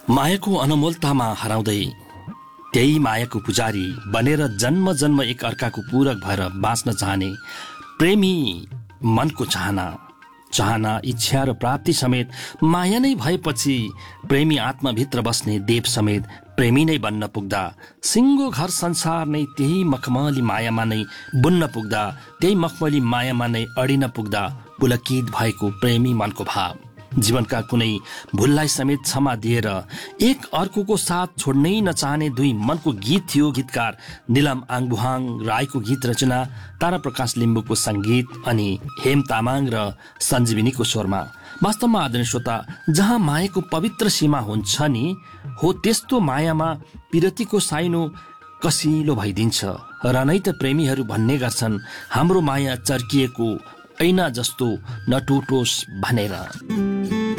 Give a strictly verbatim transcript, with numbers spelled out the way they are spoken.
मायाको अनमोलतामा हराउँदै त्यही मायाको पुजारी बनेर जन्म जन्म एक अर्काको पूरक भएर बाँच्न चाहने प्रेमी मनको चाहना चाहना इच्छा र प्राप्ति समेत माया नै भएपछि प्रेमी आत्माभित्र बस्ने देव समेत प्रेमी नै बन्न पुग्दा सिङ्गो घर संसार नै त्यही मखमली मायामा नै बुन्न पुग्दा त्यही मखमली मायामा नै अडिन पुग्दा पुलकित भएको प्रेमी मनको भाव जीवनका कुनै भुललाई समेत क्षमा दिएर एक अर्कोको साथ छोड्नै नचाहने दुई मनको गीत थियो। गीतकार निलम आङबुहाङ राईको गीत रचना, तारा प्रकाश लिम्बूको सङ्गीत अनि हेम तामाङ र सञ्जीविनीको स्वरमा। वास्तवमा आदरणीय श्रोता, जहाँ मायाको पवित्र सीमा हुन्छ नि हो त्यस्तो मायामा पिरतीको साइनो कसिलो भइदिन्छ र नै त प्रेमीहरू भन्ने गर्छन् हाम्रो माया चर्किएको ऐना जस्तो नटुटोस् भनेर।